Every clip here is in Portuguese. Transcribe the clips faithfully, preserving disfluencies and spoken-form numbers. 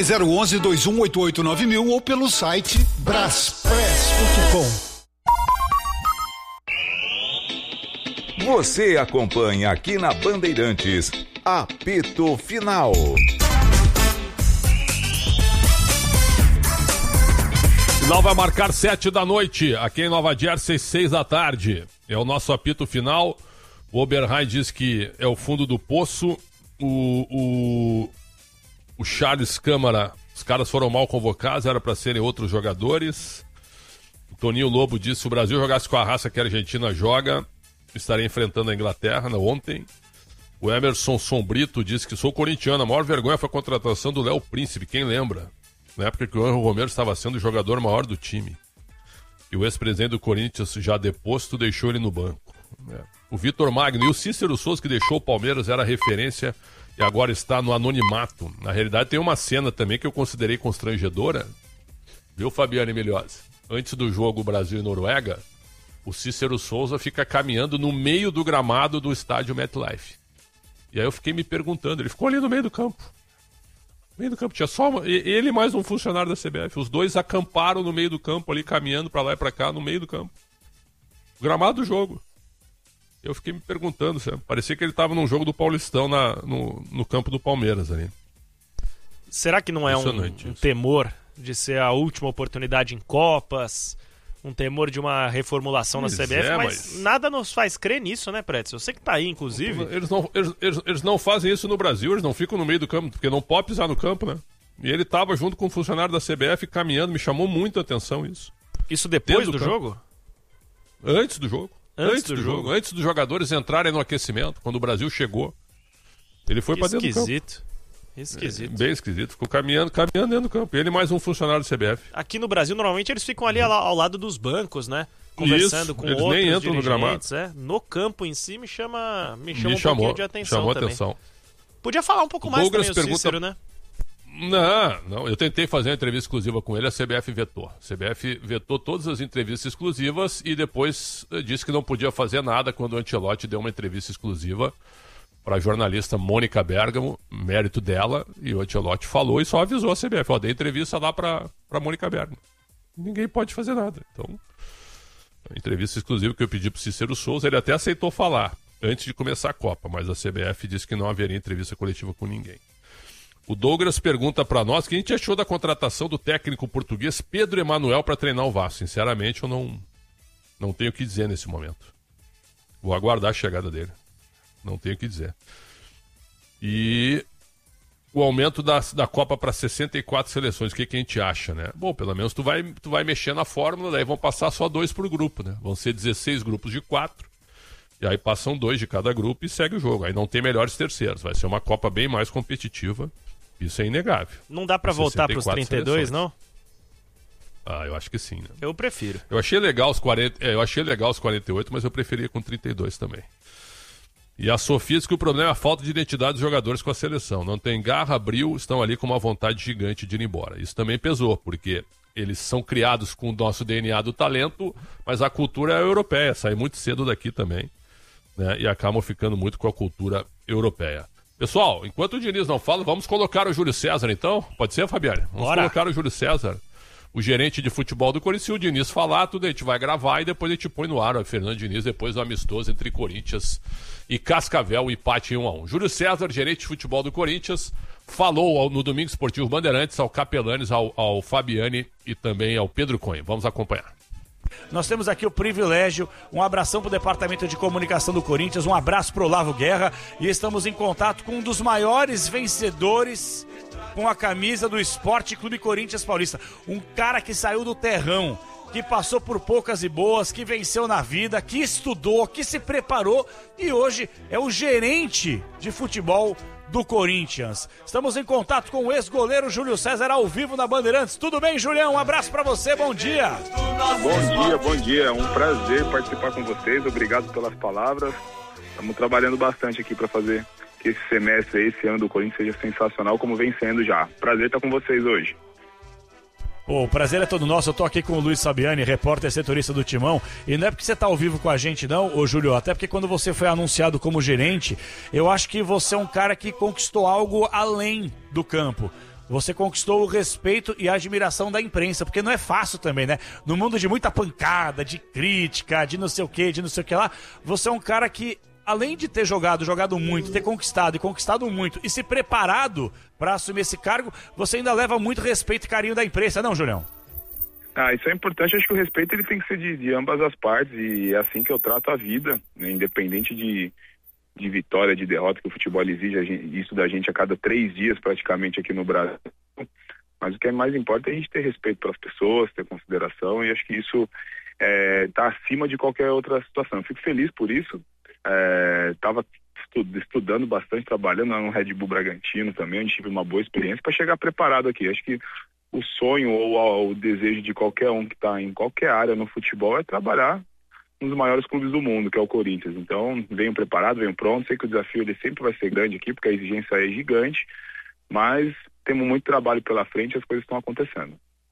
zero um um, dois um oito oito nove mil ou pelo site braspress ponto com. Você acompanha aqui na Bandeirantes, Apito Final. Final vai marcar sete da noite, aqui em Nova Jersey, seis da tarde. É o nosso apito final. O Oberheim diz que é o fundo do poço. O, o, o Charles Câmara, os caras foram mal convocados, era para serem outros jogadores. O Toninho Lobo disse: se o Brasil jogasse com a raça que a Argentina joga, estaria enfrentando a Inglaterra né, ontem. O Emerson Sombrito disse que sou corintiano. A maior vergonha foi a contratação do Léo Príncipe, quem lembra? Na época que o Angel Romero estava sendo o jogador maior do time. E o ex-presidente do Corinthians, já deposto, deixou ele no banco. É. O Vitor Magno e o Cícero Souza, que deixou o Palmeiras, era referência e agora está no anonimato. Na realidade, tem uma cena também que eu considerei constrangedora. Viu, Fabiane Milhose? Antes do jogo Brasil e Noruega, o Cícero Souza fica caminhando no meio do gramado do estádio MetLife. E aí eu fiquei me perguntando, ele ficou ali no meio do campo. No meio do campo, tinha só uma, ele e mais um funcionário da C B F. Os dois acamparam no meio do campo ali, caminhando pra lá e pra cá, no meio do campo. O gramado do jogo. Eu fiquei me perguntando, sabe? Parecia que ele tava num jogo do Paulistão na, no, no campo do Palmeiras ali. Será que não é um, um temor de ser a última oportunidade em Copas? Um temor de uma reformulação pois na C B F? É, mas, mas nada nos faz crer nisso, né, Pretz? Eu sei que tá aí, inclusive. Eles não, eles, eles, eles não fazem isso no Brasil, eles não ficam no meio do campo, porque não pode pisar no campo, né? E ele tava junto com um funcionário da C B F caminhando, me chamou muito a atenção isso. Isso depois do, do jogo? Antes do jogo. Antes, antes do, do jogo. jogo. Antes dos jogadores entrarem no aquecimento, quando o Brasil chegou. Ele foi pra dentro do campo. Esquisito. Esquisito. É, bem esquisito. Ficou caminhando, caminhando dentro do campo. Ele mais um funcionário do C B F. Aqui no Brasil, normalmente, eles ficam ali ao, ao lado dos bancos, né? Conversando Isso, com eles outros nem entram no gramado. É. No campo em si, me chama, me chama me um chamou, pouquinho de atenção chamou também. Atenção. Podia falar um pouco o mais Douglas também, o pergunta... Cícero, né? Não, não. Eu tentei fazer uma entrevista exclusiva com ele, a C B F vetou. A C B F vetou todas as entrevistas exclusivas e depois disse que não podia fazer nada quando o Ancelotti deu uma entrevista exclusiva para a jornalista Mônica Bergamo, mérito dela, e o Ancelotti falou e só avisou a C B F, ó, dei entrevista lá para para Mônica Bergamo. Ninguém pode fazer nada. Então, a entrevista exclusiva que eu pedi para o Cícero Souza, ele até aceitou falar antes de começar a Copa, mas a C B F disse que não haveria entrevista coletiva com ninguém. O Douglas pergunta para nós o que a gente achou da contratação do técnico português Pedro Emanuel para treinar o Vasco. Sinceramente, eu não, não tenho o que dizer nesse momento. Vou aguardar a chegada dele. Não tenho o que dizer. E o aumento da, da Copa para sessenta e quatro seleções, o que, que a gente acha, né? Bom, pelo menos tu vai, tu vai mexer na fórmula, daí vão passar só dois por grupo, né? Vão ser dezesseis grupos de quatro. E aí passam dois de cada grupo e segue o jogo. Aí não tem melhores terceiros. Vai ser uma Copa bem mais competitiva. Isso é inegável. Não dá pra voltar pros trinta e dois, não? Ah, eu acho que sim, né? Eu prefiro. Eu achei legal os quarenta, é, eu achei legal os quarenta e oito, mas eu preferia com trinta e dois também. E a Sofia diz que o problema é a falta de identidade dos jogadores com a seleção. Não tem garra, brilho, estão ali com uma vontade gigante de ir embora. Isso também pesou, porque eles são criados com o nosso D N A do talento, mas a cultura é europeia, sai muito cedo daqui também, né? E acabam ficando muito com a cultura europeia. Pessoal, enquanto o Diniz não fala, vamos colocar o Júlio César, então? Pode ser, Fabiane? Vamos Bora. colocar o Júlio César, o gerente de futebol do Corinthians. Se o Diniz falar, tudo a gente vai gravar e depois a gente põe no ar. O Fernando Diniz, depois do amistoso entre Corinthians e Cascavel, o empate em um a um. Júlio César, gerente de futebol do Corinthians, falou ao, no Domingo Esportivo Bandeirantes, ao Capelanes, ao, ao Fabiane e também ao Pedro Cunha. Vamos acompanhar. Nós temos aqui o privilégio, um abração pro Departamento de Comunicação do Corinthians, um abraço pro Olavo Guerra, e estamos em contato com um dos maiores vencedores com a camisa do Esporte Clube Corinthians Paulista, um cara que saiu do terrão, que passou por poucas e boas, que venceu na vida, que estudou, que se preparou e hoje é o gerente de futebol do Corinthians. Estamos em contato com o ex-goleiro Júlio César ao vivo na Bandeirantes. Tudo bem, Julião? Um abraço pra você, bom dia. Bom dia, bom dia. É um prazer participar com vocês. Obrigado pelas palavras. Estamos trabalhando bastante aqui para fazer que esse semestre, esse ano do Corinthians seja sensacional, como vem sendo já. Prazer estar com vocês hoje. O prazer é todo nosso, eu tô aqui com o Luiz Sabiani, repórter setorista do Timão, e não é porque você tá ao vivo com a gente não, ô Júlio, até porque quando você foi anunciado como gerente, eu acho que você é um cara que conquistou algo além do campo. Você conquistou o respeito e a admiração da imprensa, porque não é fácil também, né? No mundo de muita pancada, de crítica, de não sei o que, de não sei o que lá, você é um cara que, além de ter jogado, jogado muito, ter conquistado e conquistado muito e se preparado para assumir esse cargo, você ainda leva muito respeito e carinho da imprensa, não, Julião? Ah, isso é importante. Acho que o respeito ele tem que ser de, de ambas as partes e é assim que eu trato a vida, né? Independente de, de vitória, de derrota, que o futebol exige a gente, isso da gente a cada três dias praticamente aqui no Brasil. Mas o que é mais importante é a gente ter respeito pelas pessoas, ter consideração, e acho que isso está é, acima de qualquer outra situação. Eu fico feliz por isso. Estava é, estudando bastante, trabalhando no Red Bull Bragantino também, onde tive uma boa experiência para chegar preparado aqui. Acho que o sonho ou o desejo de qualquer um que está em qualquer área no futebol é trabalhar um dos maiores clubes do mundo, que é o Corinthians. Então, venho preparado, venho pronto. Sei que o desafio ele sempre vai ser grande aqui, porque a exigência é gigante, mas temos muito trabalho pela frente e as coisas estão acontecendo.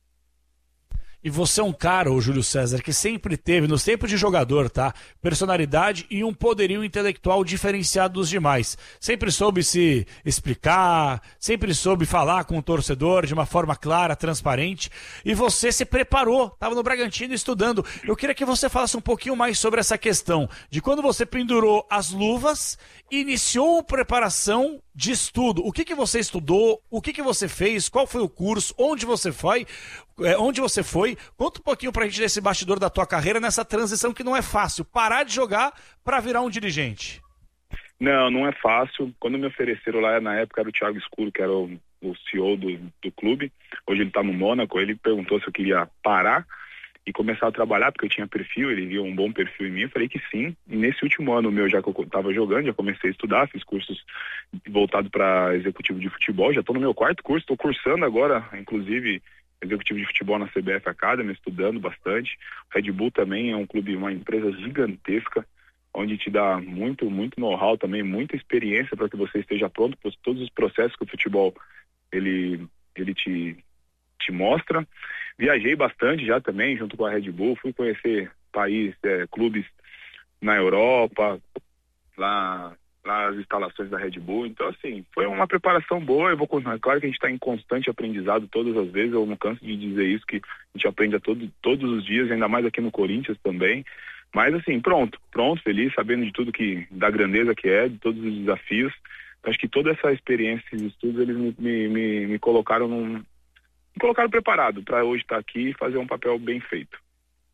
E você é um cara, ô Júlio César, que sempre teve, nos tempos de jogador, tá? Personalidade e um poderio intelectual diferenciado dos demais. Sempre soube se explicar, sempre soube falar com o torcedor de uma forma clara, transparente. E você se preparou, estava no Bragantino estudando. Eu queria que você falasse um pouquinho mais sobre essa questão de quando você pendurou as luvas e iniciou a preparação de estudo. O que que você estudou? O que que você fez? Qual foi o curso? Onde você foi? É, onde você foi? Conta um pouquinho pra gente desse bastidor da tua carreira nessa transição que não é fácil. Parar de jogar para virar um dirigente. Não, não é fácil. Quando me ofereceram lá, na época era o Thiago Escuro, que era o, o C E O do, do clube. Hoje ele tá no Mônaco. Ele perguntou se eu queria parar e começar a trabalhar, porque eu tinha perfil, ele viu um bom perfil em mim. Eu falei que sim. E nesse último ano meu, já que eu tava jogando, já comecei a estudar, fiz cursos voltados para executivo de futebol. Já tô no meu quarto curso, tô cursando agora, inclusive executivo de futebol na C B F Academy, estudando bastante. O Red Bull também é um clube, uma empresa gigantesca, onde te dá muito, muito know-how também, muita experiência para que você esteja pronto para todos os processos que o futebol ele, ele te, te mostra. Viajei bastante já também, junto com a Red Bull, fui conhecer países, é, clubes na Europa, lá nas instalações da Red Bull. Então, assim, foi uma preparação boa. Eu vou continuar. Claro que a gente está em constante aprendizado todas as vezes. Eu não canso de dizer isso, que a gente aprende a todo, todos os dias, ainda mais aqui no Corinthians também. Mas, assim, pronto, pronto, feliz, sabendo de tudo que, da grandeza que é, de todos os desafios. Então, acho que toda essa experiência, esses estudos, eles me, me, me, me colocaram num, me colocaram preparado para hoje estar aqui e fazer um papel bem feito.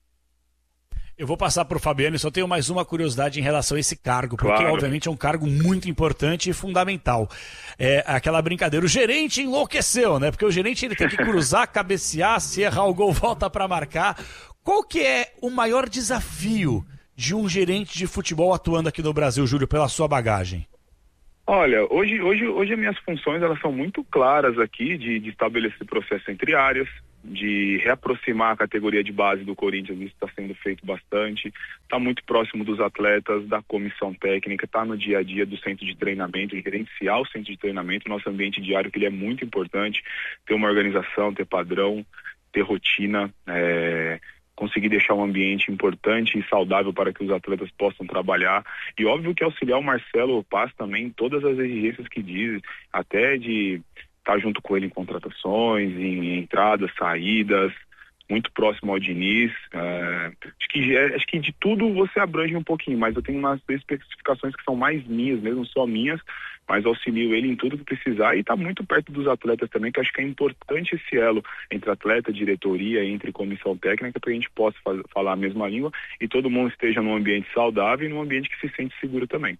Eu vou passar para o Fabiano, só tenho mais uma curiosidade em relação a esse cargo, porque claro, obviamente é um cargo muito importante e fundamental. É aquela brincadeira, o gerente enlouqueceu, né? Porque o gerente ele tem que cruzar, cabecear, se errar o gol, volta para marcar. Qual que é o maior desafio de um gerente de futebol atuando aqui no Brasil, Júlio, pela sua bagagem? Olha, hoje, hoje, hoje as minhas funções elas são muito claras aqui, de, de estabelecer processo entre áreas, de reaproximar a categoria de base do Corinthians. Isso está sendo feito bastante, está muito próximo dos atletas, da comissão técnica, está no dia a dia do centro de treinamento, de gerenciar o centro de treinamento, nosso ambiente diário, que ele é muito importante, ter uma organização, ter padrão, ter rotina, é, conseguir deixar um ambiente importante e saudável para que os atletas possam trabalhar. E óbvio que auxiliar o Marcelo Paz também em todas as exigências que diz, até de estar junto com ele em contratações, em entradas, saídas, muito próximo ao Diniz. É, acho, que, acho que de tudo você abrange um pouquinho, mas eu tenho umas especificações que são mais minhas, mesmo só minhas, mas auxilio ele em tudo que precisar e está muito perto dos atletas também, que acho que é importante esse elo entre atleta, diretoria, entre comissão técnica, para que a gente possa faz, falar a mesma língua e todo mundo esteja num ambiente saudável e num ambiente que se sente seguro também.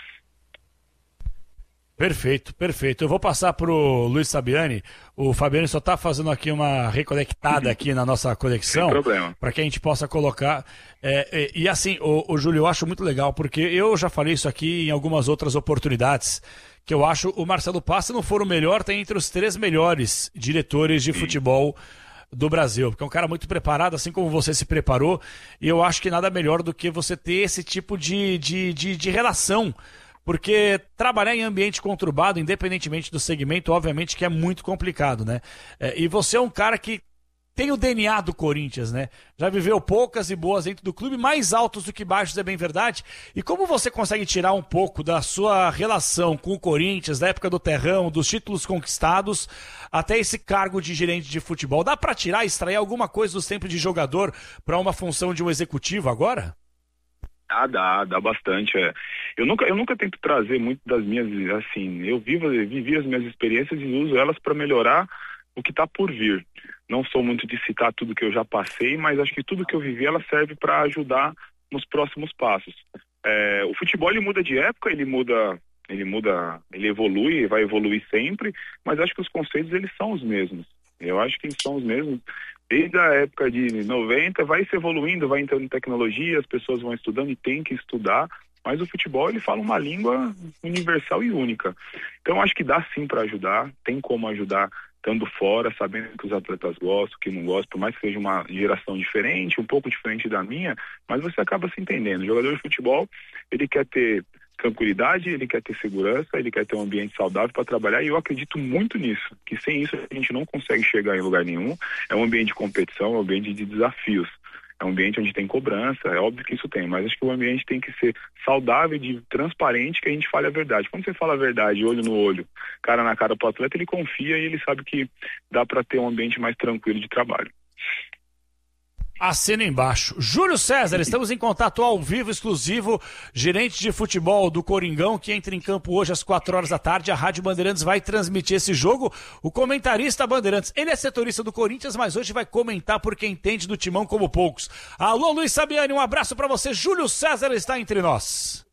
Perfeito, perfeito. Eu vou passar para o Luiz Sabiani. O Fabiano só está fazendo aqui uma reconectada aqui na nossa conexão. Sem problema. Para que a gente possa colocar. É, e, e assim, o, o Júlio, eu acho muito legal, porque eu já falei isso aqui em algumas outras oportunidades, que eu acho o Marcelo Paz, se não for o melhor, está entre os três melhores diretores de Sim. futebol do Brasil, porque é um cara muito preparado, assim como você se preparou, e eu acho que nada melhor do que você ter esse tipo de, de, de, de relação. Porque trabalhar em ambiente conturbado, independentemente do segmento, obviamente que é muito complicado, né? É, e você é um cara que tem o D N A do Corinthians, né? Já viveu poucas e boas dentro do clube, mais altos do que baixos, é bem verdade. E como você consegue tirar um pouco da sua relação com o Corinthians, da época do Terrão, dos títulos conquistados, até esse cargo de gerente de futebol? Dá para tirar, extrair alguma coisa dos tempos de jogador para uma função de um executivo agora? Ah, dá, dá bastante. É. Eu, nunca, eu nunca tento trazer muito das minhas, assim, eu vivo, vivi as minhas experiências e uso elas para melhorar o que está por vir. Não sou muito de citar tudo que eu já passei, mas acho que tudo que eu vivi, ela serve para ajudar nos próximos passos. É, o futebol, ele muda de época, ele muda, ele muda, ele evolui, vai evoluir sempre, mas acho que os conceitos, eles são os mesmos. Eu acho que eles são os mesmos. Desde a época de noventa, vai se evoluindo, vai entrando em tecnologia, as pessoas vão estudando e tem que estudar, mas o futebol, ele fala uma língua universal e única. Então, acho que dá sim para ajudar, tem como ajudar estando fora, sabendo que os atletas gostam, que não gostam, por mais que seja uma geração diferente, um pouco diferente da minha, mas você acaba se entendendo. O jogador de futebol, ele quer ter tranquilidade, ele quer ter segurança, ele quer ter um ambiente saudável para trabalhar, e eu acredito muito nisso, que sem isso a gente não consegue chegar em lugar nenhum. É um ambiente de competição, é um ambiente de desafios, é um ambiente onde tem cobrança, é óbvio que isso tem, mas acho que o ambiente tem que ser saudável e transparente, que a gente fale a verdade. Quando você fala a verdade, olho no olho, cara na cara pro atleta, ele confia e ele sabe que dá para ter um ambiente mais tranquilo de trabalho. Assina embaixo. Júlio César, estamos em contato ao vivo, exclusivo, gerente de futebol do Coringão, que entra em campo hoje às quatro horas da tarde. A Rádio Bandeirantes vai transmitir esse jogo. O comentarista Bandeirantes, ele é setorista do Corinthians, mas hoje vai comentar porque entende do timão como poucos. Alô, Luiz Sabiani, um abraço para você. Júlio César está entre nós.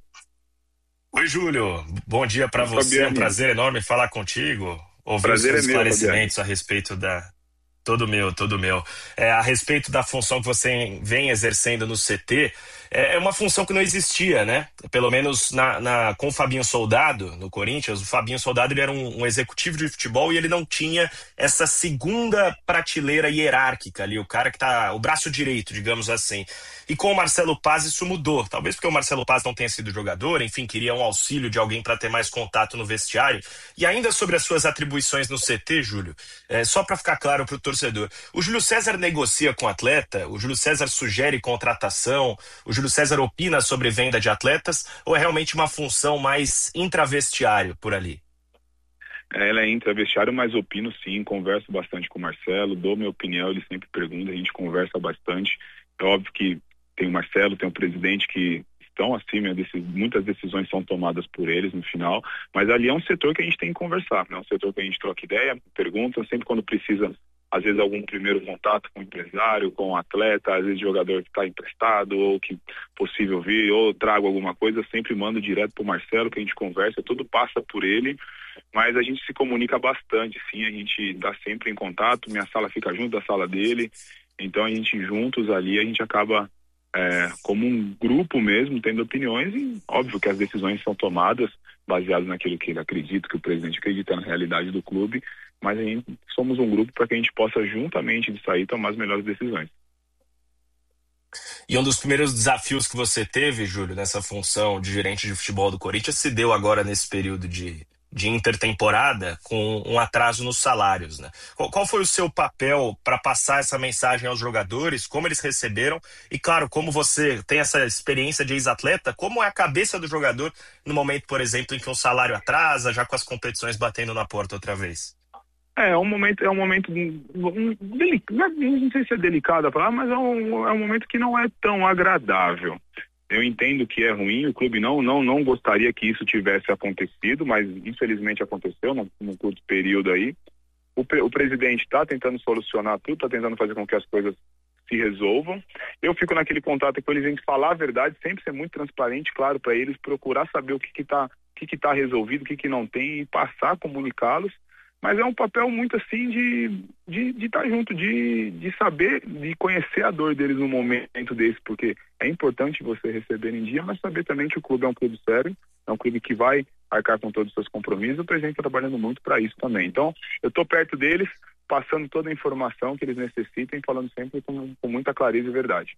Oi, Júlio. Bom dia para você. É um prazer enorme falar contigo. Ouvir os seus esclarecimentos a respeito da... Todo meu, todo meu. É, a respeito da função que você vem exercendo no C T, é uma função que não existia, né? Pelo menos na, na, com o Fabinho Soldado, no Corinthians, o Fabinho Soldado ele era um, um executivo de futebol e ele não tinha essa segunda prateleira hierárquica ali, o cara que tá, o braço direito, digamos assim. E com o Marcelo Paz isso mudou, talvez porque o Marcelo Paz não tenha sido jogador, enfim, queria um auxílio de alguém para ter mais contato no vestiário. E ainda sobre as suas atribuições no C T, Júlio, é, só para ficar claro para o torcedor, o Júlio César negocia com o atleta, o Júlio César sugere contratação, o Júlio César opina sobre venda de atletas, ou é realmente uma função mais intravestiário por ali? Ela é intravestiário, mas opino sim, converso bastante com o Marcelo, dou minha opinião, ele sempre pergunta, a gente conversa bastante. É óbvio que tem o Marcelo, tem o presidente que estão acima, muitas decisões são tomadas por eles no final, mas ali é um setor que a gente tem que conversar, é um setor que a gente troca ideia, pergunta, sempre quando precisa, às vezes algum primeiro contato com o empresário, com o atleta, às vezes jogador que está emprestado ou que possível vir, ou trago alguma coisa, sempre mando direto para o Marcelo, que a gente conversa, tudo passa por ele, mas a gente se comunica bastante, sim, a gente está sempre em contato, minha sala fica junto da sala dele, então a gente juntos ali, a gente acaba é, como um grupo mesmo, tendo opiniões, e óbvio que as decisões são tomadas baseadas naquilo que ele acredita, que o presidente acredita na realidade do clube, mas a gente, somos um grupo para que a gente possa juntamente de sair tomar as melhores decisões. E um dos primeiros desafios que você teve, Júlio, nessa função de gerente de futebol do Corinthians, se deu agora nesse período de, de intertemporada com um atraso nos salários, né? Qual, qual foi o seu papel para passar essa mensagem aos jogadores, como eles receberam e, claro, como você tem essa experiência de ex-atleta, como é a cabeça do jogador no momento, por exemplo, em que um salário atrasa, já com as competições batendo na porta outra vez? É, é um momento, é um momento, um, um, delicado, não sei se é delicado a palavra, mas é um, é um momento que não é tão agradável. Eu entendo que é ruim, o clube não, não, não gostaria que isso tivesse acontecido, mas infelizmente aconteceu num, num curto período aí. O, o presidente está tentando solucionar tudo, está tentando fazer com que as coisas se resolvam. Eu fico naquele contato com eles, a gente falar a verdade, sempre ser muito transparente, claro, para eles, procurar saber o que está que que tá resolvido, o que, que não tem e passar, comunicá-los. Mas é um papel muito assim de de de estar junto, de, de saber, de conhecer a dor deles no momento desse, porque é importante você receber em dia, mas saber também que o clube é um clube sério, é um clube que vai arcar com todos os seus compromissos, o presidente está trabalhando muito para isso também. Então, eu estou perto deles, passando toda a informação que eles necessitem, falando sempre com, com muita clareza e verdade.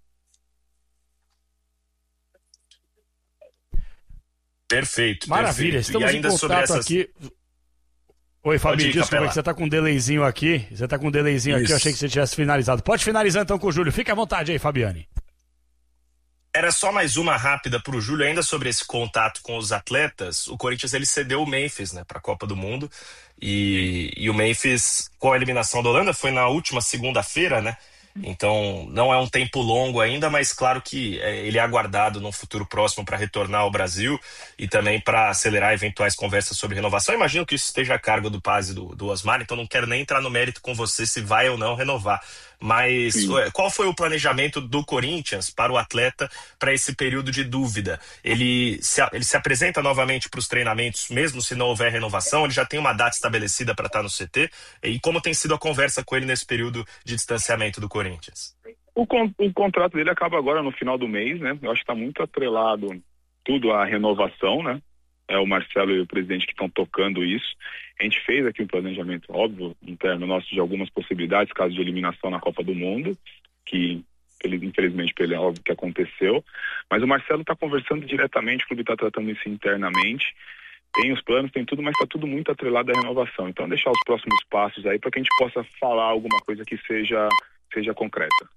Perfeito, maravilha, perfeito. Estamos e ainda em contato sobre essas... aqui... Oi, Fabinho, desculpa que você tá com um delayzinho aqui. Você tá com um delayzinho Isso. aqui, eu achei que você tivesse finalizado. Pode finalizar então com o Júlio. Fique à vontade aí, Fabiane. Era só mais uma rápida para o Júlio, ainda sobre esse contato com os atletas. O Corinthians ele cedeu o Memphis, né, para a Copa do Mundo. E, e o Memphis, com a eliminação da Holanda, foi na última segunda-feira, né? Então, não é um tempo longo ainda, mas claro que é, ele é aguardado num futuro próximo para retornar ao Brasil e também para acelerar eventuais conversas sobre renovação. Eu imagino que isso esteja a cargo do Paz e do, do Osmar, então não quero nem entrar no mérito com você se vai ou não renovar. Mas Sim. qual foi o planejamento do Corinthians para o atleta para esse período de dúvida? Ele se, ele se apresenta novamente para os treinamentos, mesmo se não houver renovação? Ele já tem uma data estabelecida para estar no C T? E como tem sido a conversa com ele nesse período de distanciamento do Corinthians? O, con- o contrato dele acaba agora no final do mês, né? Eu acho que está muito atrelado tudo à renovação, né? É o Marcelo e o presidente que estão tocando isso. A gente fez aqui um planejamento, óbvio, interno nosso de algumas possibilidades, caso de eliminação na Copa do Mundo, que ele, infelizmente ele é óbvio que aconteceu. Mas o Marcelo está conversando diretamente, o clube está tratando isso internamente. Tem os planos, tem tudo, mas está tudo muito atrelado à renovação. Então deixar os próximos passos aí para que a gente possa falar alguma coisa que seja, seja concreta.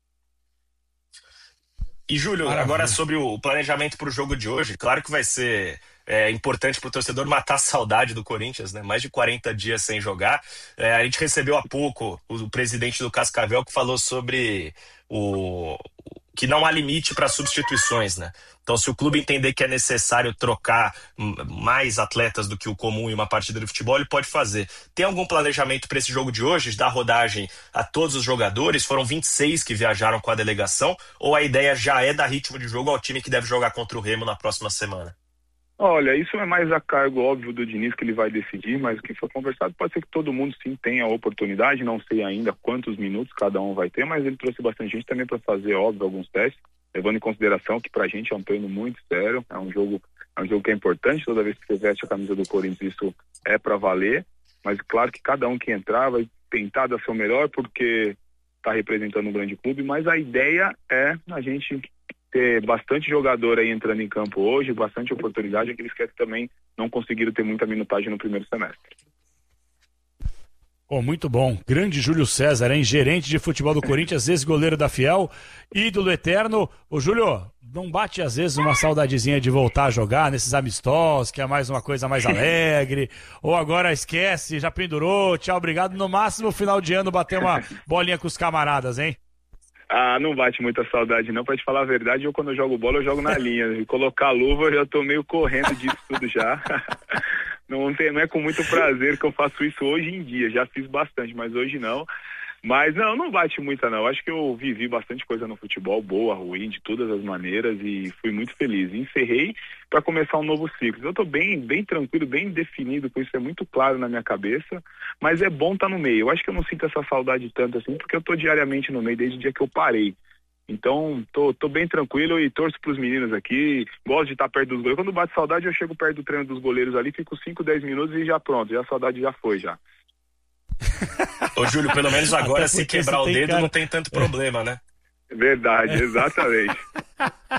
E Júlio, Maravilha. Agora sobre o planejamento para o jogo de hoje, claro que vai ser é, importante para o torcedor matar a saudade do Corinthians, né? Mais de quarenta dias sem jogar. É, a gente recebeu há pouco o presidente do Cascavel que falou sobre o que não há limite para substituições, né? Então, se o clube entender que é necessário trocar mais atletas do que o comum em uma partida de futebol, ele pode fazer. Tem algum planejamento para esse jogo de hoje, de dar rodagem a todos os jogadores? Foram vinte e seis que viajaram com a delegação, ou a ideia já é dar ritmo de jogo ao time que deve jogar contra o Remo na próxima semana? Olha, isso é mais a cargo óbvio do Diniz que ele vai decidir, mas o que foi conversado pode ser que todo mundo sim tenha a oportunidade, não sei ainda quantos minutos cada um vai ter, mas ele trouxe bastante gente também para fazer, óbvio, alguns testes, levando em consideração que pra gente é um treino muito sério, é um jogo, é um jogo que é importante, toda vez que você veste a camisa do Corinthians isso é para valer, mas claro que cada um que entrar vai tentar dar seu melhor porque está representando um grande clube, mas a ideia é a gente ter bastante jogador aí entrando em campo hoje, bastante oportunidade, aqueles que também não conseguiram ter muita minutagem no primeiro semestre. Oh, muito bom. Grande Júlio César, hein? Gerente de futebol do Corinthians, ex-goleiro da Fiel, ídolo eterno. Ô, Júlio, não bate às vezes uma saudadezinha de voltar a jogar nesses amistosos, que é mais uma coisa mais alegre, ou agora esquece, já pendurou, tchau, obrigado. No máximo, final de ano, bater uma bolinha com os camaradas, hein? Ah, não bate muita saudade não, pra te falar a verdade, eu quando eu jogo bola eu jogo na linha, e colocar a luva eu já tô meio correndo disso tudo já, não, tem, não é com muito prazer que eu faço isso hoje em dia, já fiz bastante, mas hoje não, mas não, não bate muita não, acho que eu vivi bastante coisa no futebol, boa, ruim, de todas as maneiras e fui muito feliz, encerrei para começar um novo ciclo, eu tô bem, bem tranquilo, bem definido, com isso é muito claro na minha cabeça, mas é bom estar no meio, eu acho que eu não sinto essa saudade tanto assim, porque eu tô diariamente no meio desde o dia que eu parei, então tô, tô bem tranquilo e torço pros meninos aqui, gosto de estar perto dos goleiros, quando bate saudade eu chego perto do treino dos goleiros ali, fico cinco, dez minutos e já pronto, já a saudade já foi já. Ô Júlio, pelo menos agora se quebrar o dedo cara... não tem tanto problema, né? Verdade, exatamente.